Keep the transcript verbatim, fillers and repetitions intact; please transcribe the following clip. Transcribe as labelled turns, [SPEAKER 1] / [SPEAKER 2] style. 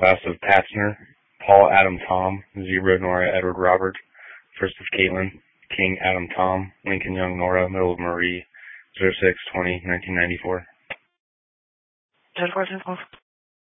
[SPEAKER 1] Last of Patzner, Paul Adam Tom, zero Nora Edward Robert, first of Caitlin, King Adam Tom, Lincoln Young Nora, middle of Marie, zero six twenty nineteen ninety-four.
[SPEAKER 2] Ten four ten four.